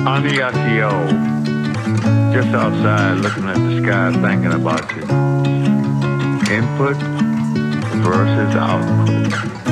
Aniakio, just outside looking at the sky, thinking about you. Input versus output.